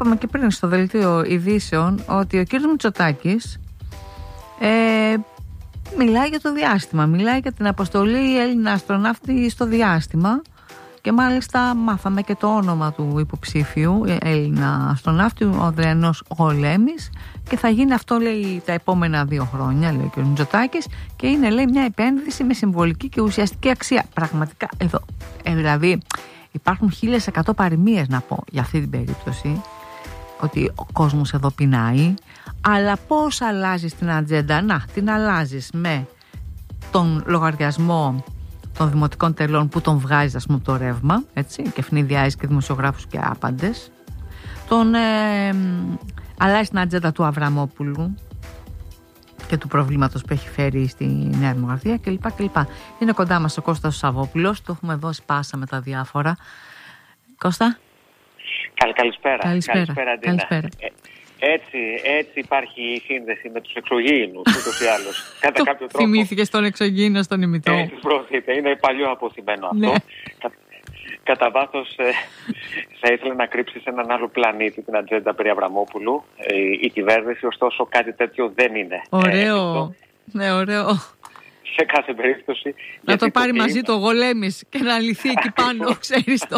είπαμε και πριν στο δελτίο ειδήσεων ότι ο κύριος Μητσοτάκης μιλάει για το διάστημα, μιλάει για την αποστολή Έλληνα αστροναύτη στο διάστημα και μάλιστα μάθαμε και το όνομα του υποψήφιου Έλληνα αστροναύτη, ο Ανδριανός Γολέμης, και θα γίνει αυτό, λέει, τα επόμενα 2 χρόνια, λέει ο κ. Μητσοτάκης, και είναι, λέει, μια επένδυση με συμβολική και ουσιαστική αξία. Πραγματικά εδώ, δηλαδή υπάρχουν 1100 παροιμίες να πω για αυτή την περίπτωση, ότι ο κόσμος εδώ πεινάει, αλλά πώς αλλάζεις την ατζέντα? Να, την αλλάζεις με τον λογαριασμό των δημοτικών τελών που τον βγάζεις, ας πούμε, από το ρεύμα, έτσι, και ευνηδιάζεις και δημοσιογράφους και άπαντες. Αλλάζεις την ατζέντα του Αβραμόπουλου και του προβλήματος που έχει φέρει στη Νέα Δημοκρατία κλπ. Είναι κοντά μας ο Κώστας Σαββόπουλος, το έχουμε δώσει πάσα με τα διάφορα. Κώστα. Καλησπέρα. Έτσι υπάρχει η σύνδεση με τους εξωγήινους, ούτως ή άλλως. Κατά κάποιο τρόπο. Θυμήθηκες τον εξωγήινο στον ημιτό. Έτσι πρόκειται, είναι παλιό αποθυμένο αυτό. Ναι. Κατά βάθος θα ήθελε να κρύψει σε έναν άλλο πλανήτη την ατζέντα περί Αβραμόπουλου η κυβέρνηση, ωστόσο κάτι τέτοιο δεν είναι. Ωραίο. Ναι, ωραίο. Σε κάθε περίπτωση. Να το πάρει μαζί το Γολέμης και να λυθεί εκεί πάνω, ξέρεις το.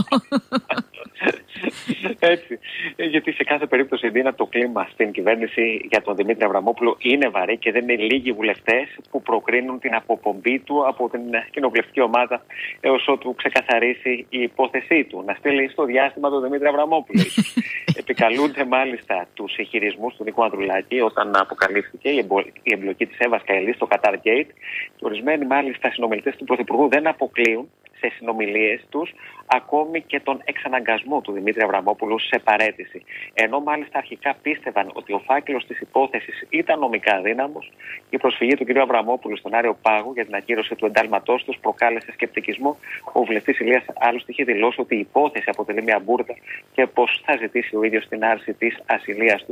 Έτσι. Γιατί σε κάθε περίπτωση, Ντίνα, το κλίμα στην κυβέρνηση για τον Δημήτρη Αβραμόπουλο είναι βαρύ και δεν είναι λίγοι βουλευτές που προκρίνουν την αποπομπή του από την κοινοβουλευτική ομάδα έως ότου ξεκαθαρίσει η υπόθεσή του. Να στείλει στο διάστημα τον Δημήτρη Αβραμόπουλο. Επικαλούνται μάλιστα τους χειρισμούς του Νίκου Ανδρουλάκη όταν αποκαλύφθηκε η εμπλοκή της Εύας Καηλής στο Qatar Gate. Και ορισμένοι μάλιστα συνομιλητές του Πρωθυπουργού δεν αποκλείουν σε συνομιλίες τους ακόμη και τον εξαναγκασμό του Δημήτρη Αβραμόπουλου σε παραίτηση. Ενώ μάλιστα αρχικά πίστευαν ότι ο φάκελος της υπόθεσης ήταν νομικά αδύναμος, η προσφυγή του κ. Αβραμόπουλου στον Άριο Πάγο για την ακύρωση του εντάλματός τους προκάλεσε σκεπτικισμό. Ο βουλευτής Ηλίας άλλωστε είχε δηλώσει ότι η υπόθεση αποτελεί μια μπουρδα και πως θα ζητήσει ο ίδιος την άρση της ασυλίας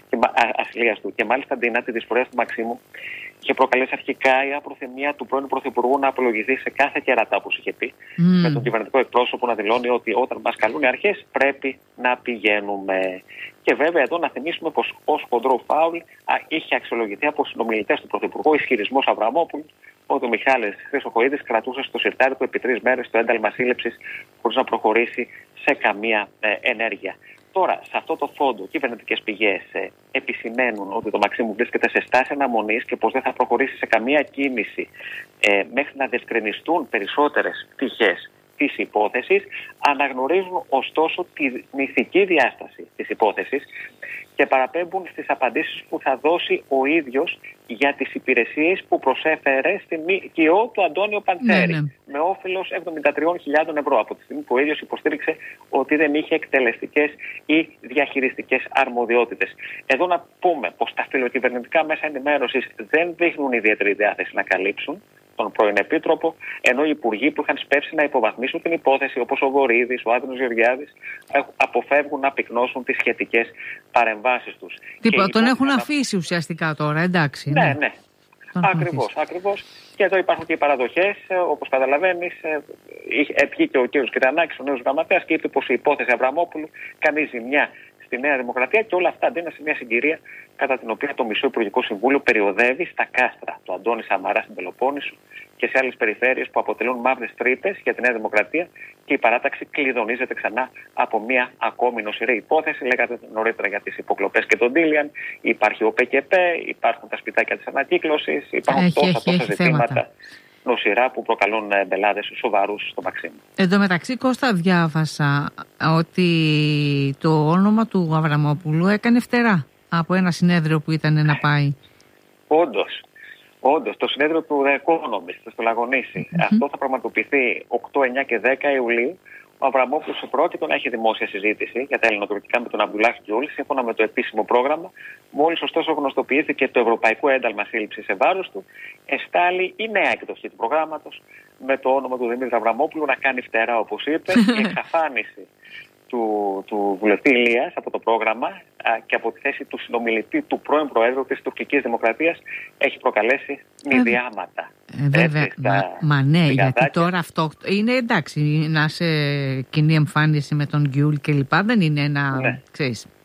του. Και μάλιστα την τη δυσφορία του Μαξίμου είχε προκαλέσει αρχικά η απροθυμία του πρώην Πρωθυπουργού να απολογηθεί σε κάθε κερατά που είχε πει, με τον κυβερνητικό εκπρόσωπο να δηλώνει ότι όταν μας καλούν οι αρχές πρέπει να πηγαίνουμε. Και βέβαια εδώ να θυμίσουμε πως ως χοντρό φάουλ είχε αξιολογηθεί από συνομιλητές του Πρωθυπουργού ισχυρισμός Αβραμόπουλου ότι ο Μιχάλης Χρυσοχοΐδης κρατούσε στο σιρτάρι του επί 3 μέρες το ένταλμα σύλληψης χωρίς να προχωρήσει σε καμία ενέργεια. Τώρα, σε αυτό το φόντο, κυβερνητικές πηγές επισημαίνουν ότι το Μαξίμου βρίσκεται σε στάση αναμονής και πως δεν θα προχωρήσει σε καμία κίνηση μέχρι να διευκρινιστούν περισσότερες πτυχές της υπόθεσης. Αναγνωρίζουν ωστόσο την ηθική διάσταση της υπόθεσης και παραπέμπουν στις απαντήσεις που θα δώσει ο ίδιος για τις υπηρεσίες που προσέφερε στην ΜΚΟ του Αντώνιο Παντσέρη, με όφελος 73.000 ευρώ, από τη στιγμή που ο ίδιος υποστήριξε ότι δεν είχε εκτελεστικές ή διαχειριστικές αρμοδιότητες. Εδώ να πούμε πως τα φιλοκυβερνητικά μέσα ενημέρωσης δεν δείχνουν ιδιαίτερη διάθεση να καλύψουν τον πρώην Επίτροπο, ενώ οι υπουργοί που είχαν σπεύσει να υποβαθμίσουν την υπόθεση, όπως ο Βορίδης, ο Άδωνος Γεωργιάδης, αποφεύγουν να πυκνώσουν τις σχετικές παρεμβάσεις τους. Τίποτα, τον έχουν αφήσει ουσιαστικά τώρα, εντάξει. Ναι. Ακριβώς. Και εδώ υπάρχουν και οι παραδοχές, όπως καταλαβαίνεις. Βγήκε ο κ. Κυρανάκης, ο νέος γραμματέας, και είπε πως η υπόθεση Αβραμόπουλου κάνει ζημιά στη Νέα Δημοκρατία και όλα αυτά αντίνουν σε μια συγκυρία κατά την οποία το Μισό Υπουργικό Συμβούλιο περιοδεύει στα κάστρα του Αντώνη Σαμαρά στην Πελοπόννησο και σε άλλες περιφέρειες που αποτελούν μαύρες τρύπες για τη Νέα Δημοκρατία, και η παράταξη κλειδονίζεται ξανά από μια ακόμη νοσηρή υπόθεση. Λέγατε νωρίτερα για τις υποκλοπές και τον Ντίλιαν. Υπάρχει ο ΠΚΠ, υπάρχουν τα σπιτάκια της ανακύκλωσης, υπάρχουν τόσα ζητήματα νοσηρά που προκαλούν μπελάδες σοβαρούς στο Μαξίμου. Εν τω μεταξύ, Κώστα, διάβασα ότι το όνομα του Αβραμόπουλου έκανε φτερά από ένα συνέδριο που ήταν να πάει. Όντως, το συνέδριο του The Economist στο Λαγονίσι. Αυτό θα πραγματοποιηθεί 8, 9 και 10 Ιουλίου. Ο Αβραμόπουλος πρόκειται να έχει δημόσια συζήτηση για τα ελληνοτουρκικά με τον Αμπτουλάχ Γκιούλ, σύμφωνα με το επίσημο πρόγραμμα. Μόλις ωστόσο γνωστοποιήθηκε το ευρωπαϊκό ένταλμα σύλληψης σε βάρος του, εστάλει η νέα εκδοχή του προγράμματος με το όνομα του Δημήτρη Αβραμόπουλου να κάνει φτερά, όπως είπε. Η εξαφάνιση του βουλευτή Ηλίας από το πρόγραμμα και από τη θέση του συνομιλητή του πρώην Προέδρου της τουρκικής Δημοκρατίας έχει προκαλέσει μηδιάματα. Βέβαια, μα ναι, γιατί τώρα αυτό είναι εντάξει, να σε κοινή εμφάνιση με τον Γκιούλ και λοιπά, δεν είναι ένα, ξέρεις,